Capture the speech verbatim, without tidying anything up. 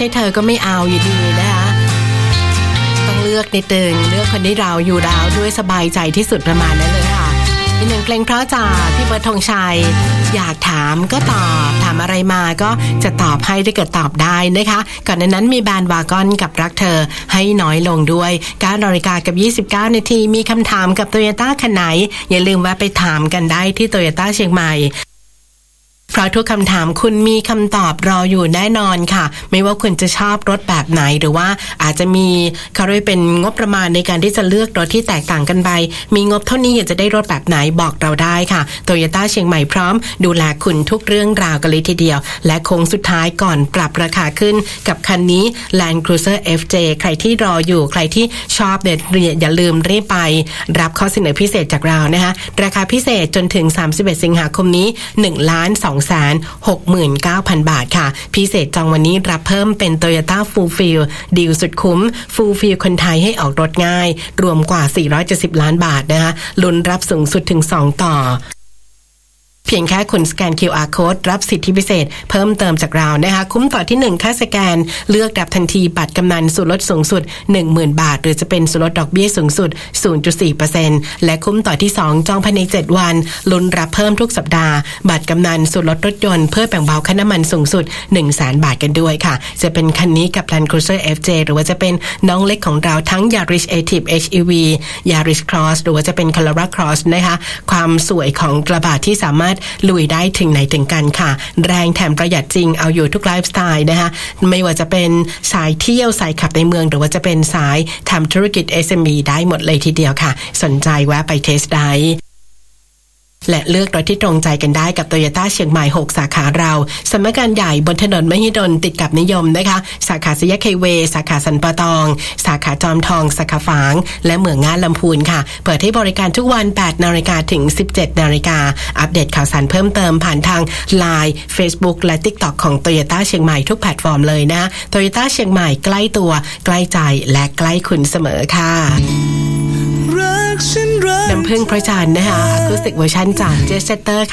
ช่เธอก็ไม่เอาอยู่ดีนะคะต้องเลือกในตึงเลือกคนที่เราอยู่ดาวด้วยสบายใจที่สุดประมาณนั้นเลยค่ะอีกหนึ่งเพลงเพราะจากพี่เบิร์ดธงชัยอยากถามก็ตอบถามอะไรมาก็จะตอบให้ถ้าเกิดตอบได้นะคะก่อนหน้านั้นมีแบรนด์วากอนกับรักเธอให้น้อยลงด้วยเก้านาฬิกากับยี่สิบเก้านาทีมีคำถามกับ Toyota คันไหนอย่าลืมแวะไปถามกันได้ที่ Toyota เชียงใหม่เพราะทุกคำถามคุณมีคำตอบรออยู่แน่นอนค่ะไม่ว่าคุณจะชอบรถแบบไหนหรือว่าอาจจะมีเขาเรียกเป็นงบประมาณในการที่จะเลือกรถที่แตกต่างกันไปมีงบเท่านี้อยากจะได้รถแบบไหนบอกเราได้ค่ะ Toyota เชียงใหม่พร้อมดูแลคุณทุกเรื่องราวกันเลยทีเดียวและโค้งสุดท้ายก่อนปรับราคาขึ้นกับคันนี้ Land Cruiser เอฟ เจ ใครที่รออยู่ใครที่ชอบเนี่ยอย่าลืมรีบไปรับข้อเสนอพิเศษจากเรานะคะราคาพิเศษจนถึงสามสิบเอ็ดสิงหาคมนี้หนึ่งล้านสองแสนหกหมื่นเก้าพัน บาทค่ะพิเศษจองวันนี้รับเพิ่มเป็น Toyota Full Feel ดีลสุดคุ้ม Full Feel คนไทยให้ออกรถง่ายรวมกว่าสี่ร้อยเจ็ดสิบล้านบาทนะคะลุ้นรับสูงสุดถึงสองต่อเพียงแค่คุณสแกน คิว อาร์ Code รับสิทธิพิเศษเพิ่มเติมจากเรานะคะคุ้มต่อที่หนึ่งค่าสแกนเลือกรับทันทีบัตรกำนันส่วนลดสูงสุด หนึ่งหมื่น บาทหรือจะเป็นส่วนลดดอกเบี้ยสูงสุด ศูนย์จุดสี่เปอร์เซ็นต์ และคุ้มต่อที่สองจองภายในเจ็ดวันลุ้นรับเพิ่มทุกสัปดาห์บัตรกำนันส่วนลดรถยนต์เพื่อแบ่งเบาค่าน้ำมันสูงสุด หนึ่งแสน บาทกันด้วยค่ะจะเป็นคันนี้กับ Land Cruiser เอฟ เจ หรือว่าจะเป็นน้องเล็กของเราทั้ง Yaris Active เอช อี วี Yaris Cross หรือว่าจะเป็น Carrera Cross นะคะความสวยของกระบะที่สามารถลุยได้ถึงไหนถึงกันค่ะแรงแถมประหยัดจริงเอาอยู่ทุกไลฟ์สไตล์นะคะไม่ว่าจะเป็นสายเที่ยวสายขับในเมืองหรือว่าจะเป็นสายทำธุรกิจ เอส เอ็ม อี ได้หมดเลยทีเดียวค่ะสนใจแวะไปเทสได้และเลือกรถที่ตรงใจกันได้กับ Toyota เชียงใหม่หกสาขาเราสำนักงานใหญ่บนถนนมหิดลติดกับนิยมนะคะสาขาสยามไฮเวย์สาขาสันปะตองสาขาจอมทองสาขาฝางและเมืองง่านลำพูนค่ะเปิดให้บริการทุกวัน แปดนาฬิกา ถึง สิบเจ็ดนาฬิกาอัปเดตข่าวสารเพิ่มเติมผ่านทาง ไลน์ Facebook และ TikTok ของ Toyota เชียงใหม่ทุกแพลตฟอร์มเลยนะ Toyota เชียงใหม่ใกล้ตัวใกล้ใจและใกล้คุณเสมอค่ะน้ำผึ้งพระจันทร์นะคะอะคูสติกเวอร์ชันจากเจสเตอร์